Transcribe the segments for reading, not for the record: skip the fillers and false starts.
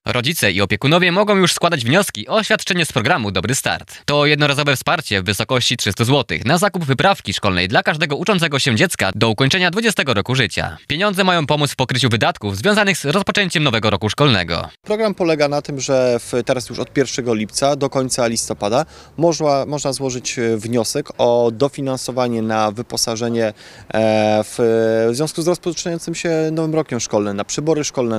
Rodzice i opiekunowie mogą już składać wnioski o świadczenie z programu Dobry Start. To jednorazowe wsparcie w wysokości 300 zł na zakup wyprawki szkolnej dla każdego uczącego się dziecka do ukończenia 20 roku życia. Pieniądze mają pomóc w pokryciu wydatków związanych z rozpoczęciem nowego roku szkolnego. Program polega na tym, że teraz już od 1 lipca do końca listopada można złożyć wniosek o dofinansowanie na wyposażenie w związku z rozpoczynającym się nowym rokiem szkolnym, na przybory szkolne,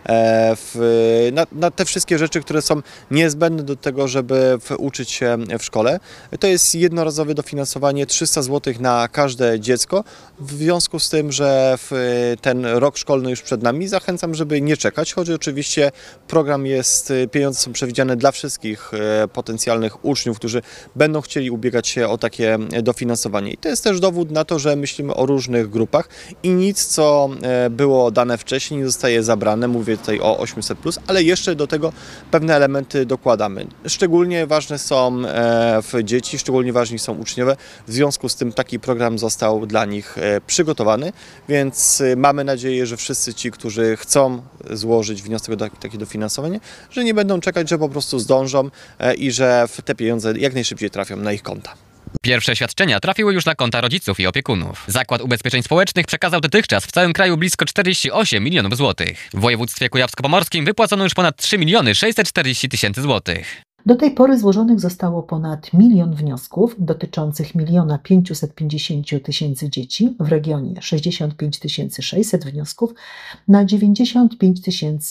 na te wszystkie rzeczy, które są niezbędne do tego, żeby uczyć się w szkole. To jest jednorazowe dofinansowanie 300 zł na każde dziecko. W związku z tym, że ten rok szkolny już przed nami, zachęcam, żeby nie czekać, choć oczywiście program jest, pieniądze są przewidziane dla wszystkich potencjalnych uczniów, którzy będą chcieli ubiegać się o takie dofinansowanie. I to jest też dowód na to, że myślimy o różnych grupach i nic, co było dane wcześniej, nie zostaje zabrane. Mówię tutaj o 800+, ale jeszcze do tego pewne elementy dokładamy. Szczególnie ważne są dzieci, szczególnie ważni są uczniowie. W związku z tym taki program został dla nich przygotowany, więc mamy nadzieję, że wszyscy ci, którzy chcą złożyć wniosek o takie dofinansowanie, że nie będą czekać, że po prostu zdążą i że te pieniądze jak najszybciej trafią na ich konta. Pierwsze świadczenia trafiły już na konta rodziców i opiekunów. Zakład Ubezpieczeń Społecznych przekazał dotychczas w całym kraju blisko 48 milionów złotych. W województwie kujawsko-pomorskim wypłacono już ponad 3 640 000 złotych. Do tej pory złożonych zostało ponad 1 000 000 wniosków dotyczących 1 550 000 dzieci, w regionie 65 600 wniosków na 95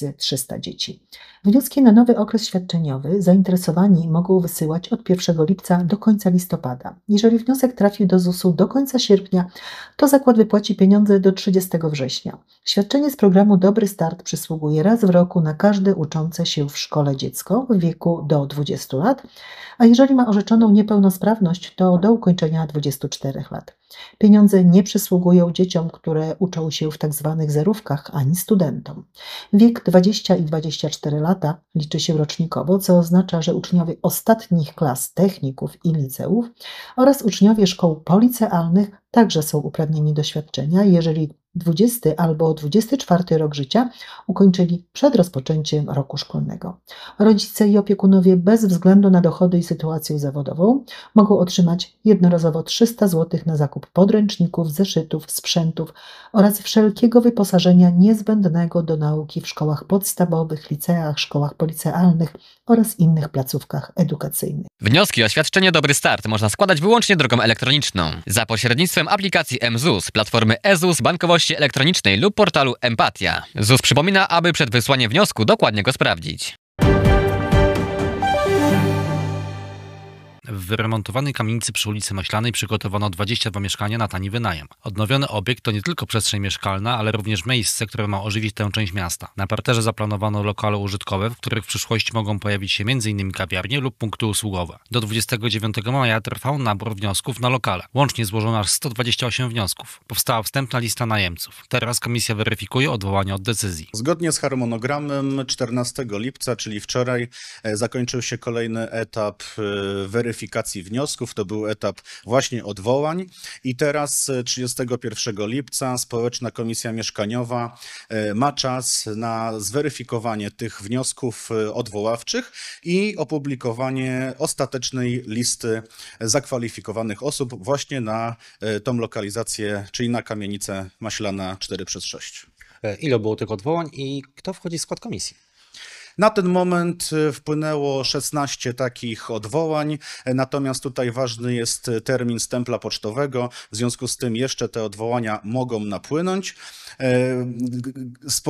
300 dzieci. Wnioski na nowy okres świadczeniowy zainteresowani mogą wysyłać od 1 lipca do końca listopada. Jeżeli wniosek trafi do ZUS-u do końca sierpnia, to zakład wypłaci pieniądze do 30 września. Świadczenie z programu Dobry Start przysługuje raz w roku na każde uczące się w szkole dziecko w wieku do 20 lat, a jeżeli ma orzeczoną niepełnosprawność, to do ukończenia 24 lat. Pieniądze nie przysługują dzieciom, które uczą się w tzw. zerówkach, ani studentom. Wiek 20 i 24 lata liczy się rocznikowo, co oznacza, że uczniowie ostatnich klas techników i liceów oraz uczniowie szkół policealnych także są uprawnieni do świadczenia, jeżeli 20 albo 24 rok życia ukończyli przed rozpoczęciem roku szkolnego. Rodzice i opiekunowie bez względu na dochody i sytuację zawodową mogą otrzymać jednorazowo 300 zł na zakup podręczników, zeszytów, sprzętów oraz wszelkiego wyposażenia niezbędnego do nauki w szkołach podstawowych, liceach, szkołach policealnych oraz innych placówkach edukacyjnych. Wnioski o świadczenie Dobry Start można składać wyłącznie drogą elektroniczną, za pośrednictwem aplikacji mZUS, platformy eZUS, bankowości elektronicznej lub portalu Empatia. ZUS przypomina, aby przed wysłaniem wniosku dokładnie go sprawdzić. W wyremontowanej kamienicy przy ulicy Maślanej przygotowano 22 mieszkania na tani wynajem. Odnowiony obiekt to nie tylko przestrzeń mieszkalna, ale również miejsce, które ma ożywić tę część miasta. Na parterze zaplanowano lokale użytkowe, w których w przyszłości mogą pojawić się m.in. kawiarnie lub punkty usługowe. Do 29 maja trwał nabór wniosków na lokale. Łącznie złożono aż 128 wniosków. Powstała wstępna lista najemców. Teraz komisja weryfikuje odwołanie od decyzji. Zgodnie z harmonogramem 14 lipca, czyli wczoraj, zakończył się kolejny etap weryfikacji wniosków. To był etap właśnie odwołań i teraz 31 lipca Społeczna Komisja Mieszkaniowa ma czas na zweryfikowanie tych wniosków odwoławczych i opublikowanie ostatecznej listy zakwalifikowanych osób właśnie na tą lokalizację, czyli na kamienicę Maślana 4/6. Ile było tych odwołań i kto wchodzi w skład komisji? Na ten moment wpłynęło 16 takich odwołań, natomiast tutaj ważny jest termin stempla pocztowego, w związku z tym jeszcze te odwołania mogą napłynąć.